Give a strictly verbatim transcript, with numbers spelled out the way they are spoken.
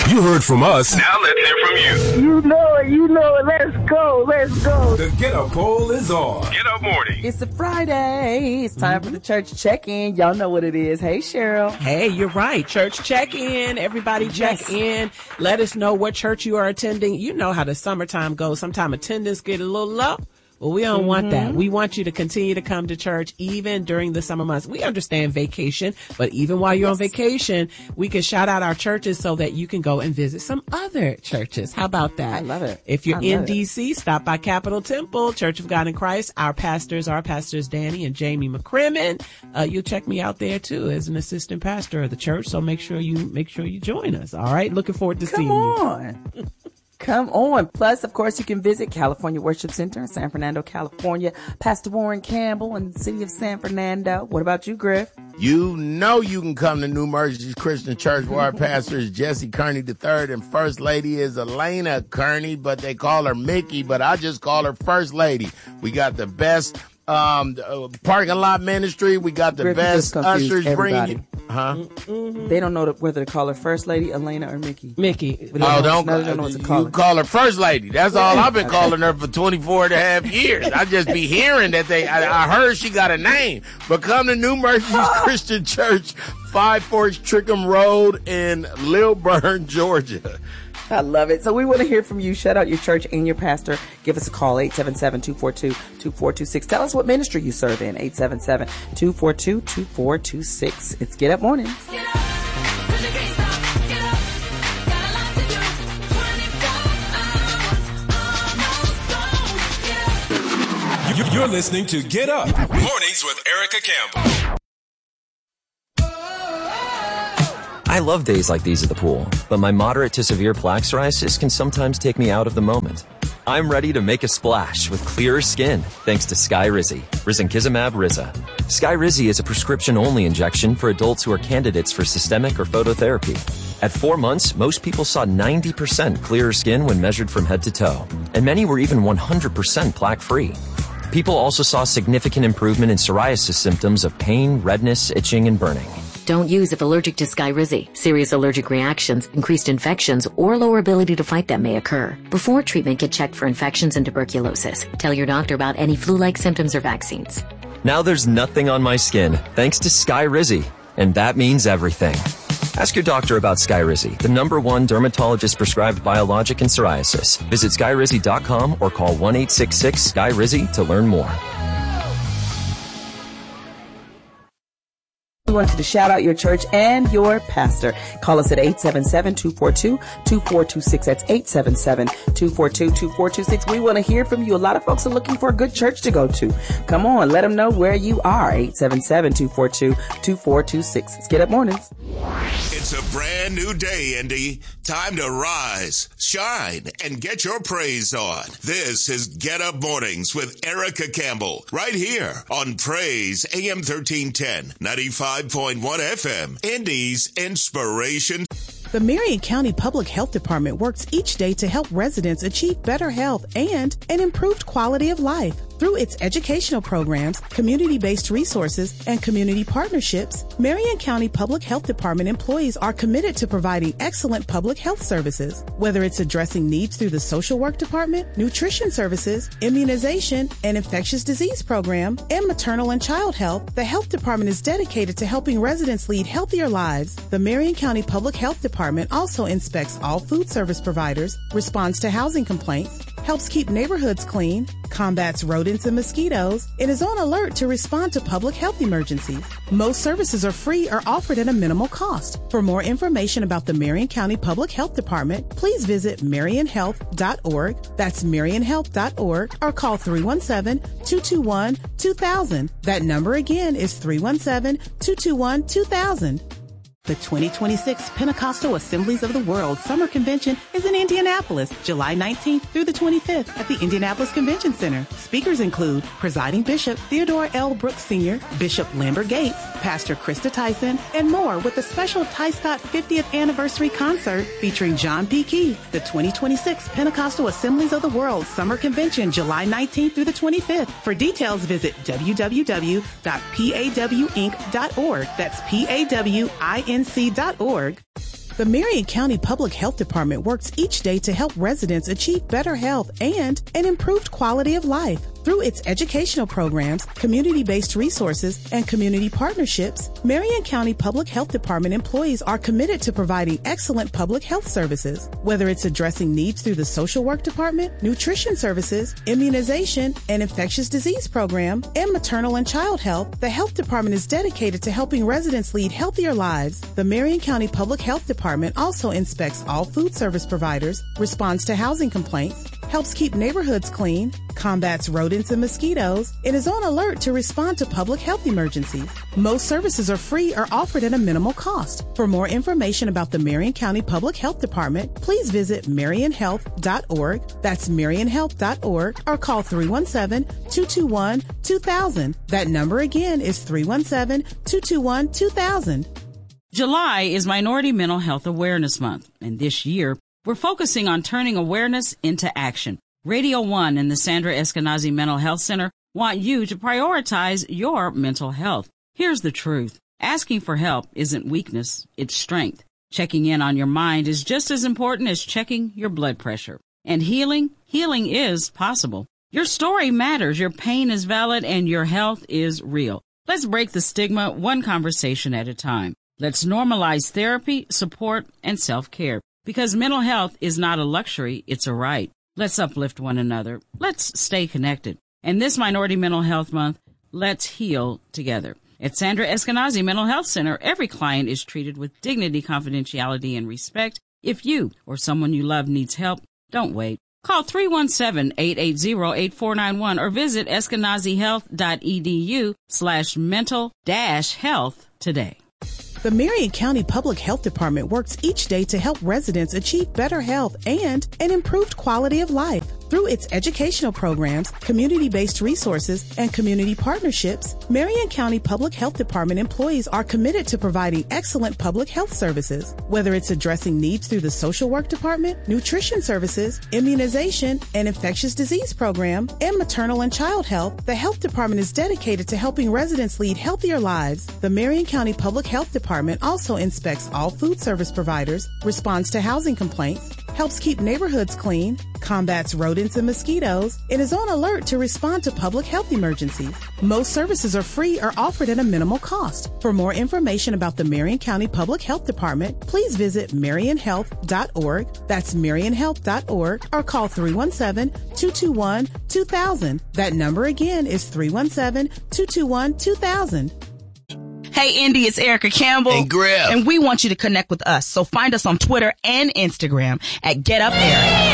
You heard from us. Now let's hear from you. You know it. You know it. Let's go. Let's go. The Get Up Poll is on. Get Up Morning. It's a Friday. It's time for the church check-in. Y'all know what it is. Hey, Cheryl. Hey, you're right. Church check-in. Everybody check Yes. in. Let us know what church you are attending. You know how the summertime goes. Sometimes attendance get a little low. Well, we don't mm-hmm. want that. We want you to continue to come to church even during the summer months. We understand vacation, but even while you're yes. on vacation, we can shout out our churches so that you can go and visit some other churches. How about that? I love it. If you're I in D C, stop by Capitol Temple, Church of God in Christ. Our pastors are Pastors Danny and Jamie McCrimmon. Uh, you'll check me out there too as an assistant pastor of the church. So make sure you make sure you join us. All right. Looking forward to Come seeing on. you. Come on. Plus, of course, you can visit California Worship Center in San Fernando, California. Pastor Warren Campbell in the city of San Fernando. What about you, Griff? You know you can come to New Mercies Christian Church where our pastor is Jesse Kearney the third and First Lady is Elena Kearney, but they call her Mickey, but I just call her First Lady. We got the best um uh, parking lot ministry. We got the Griff, best ushers everybody. bringing Huh? Mm-hmm. They don't know the, whether to call her First Lady, Elena, or Mickey. Mickey. Don't oh, know, don't, no, don't know what to call you her. call her First Lady. That's all I've been calling her for twenty-four and a half years. I just be hearing that they, I, I heard she got a name. But come to New Mercies Christian Church, Five Forks Trickham Road in Lilburn, Georgia. I love it. So we want to hear from you. Shout out your church and your pastor. Give us a call, eight seven seven, two four two, two four two six. Tell us what ministry you serve in, eight seven seven, two four two, two four two six. It's Get Up Mornings. Get up. Really can't stop. Get up. Got a lot to do. twenty-four hours. Almost gone. Get up. You're listening to Get Up Mornings with Erica Campbell. I love days like these at the pool, but my moderate to severe plaque psoriasis can sometimes take me out of the moment. I'm ready to make a splash with clearer skin thanks to Skyrizi, risankizumab Riza. Skyrizi is a prescription-only injection for adults who are candidates for systemic or phototherapy. At four months, most people saw ninety percent clearer skin when measured from head to toe, and many were even one hundred percent plaque-free. People also saw significant improvement in psoriasis symptoms of pain, redness, itching, and burning. Don't use if allergic to Skyrizi. Serious allergic reactions, increased infections, or lower ability to fight them may occur. Before treatment, get checked for infections and tuberculosis. Tell your doctor about any flu-like symptoms or vaccines. Now there's nothing on my skin, thanks to Skyrizi, and that means everything. Ask your doctor about Skyrizi, the number one dermatologist-prescribed biologic in psoriasis. Visit skyrizi dot com or call one eight six six, S K Y R I Z Y to learn more. We want you to shout out your church and your pastor. Call us at eight seven seven, two four two, two four two six. That's eight seven seven, two four two, two four two six. We want to hear from you. A lot of folks are looking for a good church to go to. Come on, let them know where you are. eight seven seven, two four two, two four two six. Let's Get Up Mornings. It's a brand new day, Indy. Time to rise, shine, and get your praise on. This is Get Up Mornings with Erica Campbell, right here on Praise A M thirteen ten, ninety-five point one F M, Indy's Inspiration. The Marion County Public Health Department works each day to help residents achieve better health and an improved quality of life. Through its educational programs, community-based resources, and community partnerships, Marion County Public Health Department employees are committed to providing excellent public health services. Whether it's addressing needs through the social work department, nutrition services, immunization, and infectious disease program, and maternal and child health, the health department is dedicated to helping residents lead healthier lives. The Marion County Public Health Department also inspects all food service providers, responds to housing complaints, helps keep neighborhoods clean, combats rodents and mosquitoes, and is on alert to respond to public health emergencies. Most services are free or offered at a minimal cost. For more information about the Marion County Public Health Department, please visit marion health dot org. That's marion health dot org, or call three one seven, two two one, two thousand. That number again is three one seven, two two one, two thousand. The twenty twenty-six Pentecostal Assemblies of the World Summer Convention is in Indianapolis, July nineteenth through the twenty-fifth at the Indianapolis Convention Center. Speakers include Presiding Bishop Theodore L. Brooks Senior, Bishop Lambert Gates, Pastor Krista Tyson, and more, with a special Ty Scott fiftieth Anniversary Concert featuring John P. Key. The twenty twenty-six Pentecostal Assemblies of the World Summer Convention, July nineteenth through the twenty-fifth. For details, visit w w w dot paw inc dot org. That's P A W I N C dot org. The Marion County Public Health Department works each day to help residents achieve better health and an improved quality of life. Through its educational programs, community-based resources, and community partnerships, Marion County Public Health Department employees are committed to providing excellent public health services. Whether it's addressing needs through the social work department, nutrition services, immunization, and infectious disease program, and maternal and child health, the health department is dedicated to helping residents lead healthier lives. The Marion County Public Health Department also inspects all food service providers, responds to housing complaints, helps keep neighborhoods clean, combats rodents and mosquitoes, and is on alert to respond to public health emergencies. Most services are free or offered at a minimal cost. For more information about the Marion County Public Health Department, please visit marion health dot org. That's marion health dot org, or call three one seven, two two one, two thousand. That number again is three one seven, two two one, two thousand. July is Minority Mental Health Awareness Month, and this year, we're focusing on turning awareness into action. Radio One and the Sandra Eskenazi Mental Health Center want you to prioritize your mental health. Here's the truth. Asking for help isn't weakness, it's strength. Checking in on your mind is just as important as checking your blood pressure. And healing, healing is possible. Your story matters, your pain is valid, and your health is real. Let's break the stigma one conversation at a time. Let's normalize therapy, support, and self-care. Because mental health is not a luxury, it's a right. Let's uplift one another. Let's stay connected. And this Minority Mental Health Month, let's heal together. At Sandra Eskenazi Mental Health Center, every client is treated with dignity, confidentiality, and respect. If you or someone you love needs help, don't wait. Call three one seven, eight eight zero, eight four nine one or visit eskenazihealth.edu slash mental dash health today. The Marion County Public Health Department works each day to help residents achieve better health and an improved quality of life. Through its educational programs, community-based resources, and community partnerships, Marion County Public Health Department employees are committed to providing excellent public health services. Whether it's addressing needs through the social work department, nutrition services, immunization, and infectious disease program, and maternal and child health, the health department is dedicated to helping residents lead healthier lives. The Marion County Public Health Department also inspects all food service providers, responds to housing complaints, helps keep neighborhoods clean, combats rodents and mosquitoes, and is on alert to respond to public health emergencies. Most services are free or offered at a minimal cost. For more information about the Marion County Public Health Department, please visit marion health dot org. That's marion health dot org, or call three one seven, two two one, two thousand. That number again is three one seven, two two one, two thousand. Hey, Indy, it's Erica Campbell. And Griff. And we want you to connect with us. So find us on Twitter and Instagram at Get Up Eric.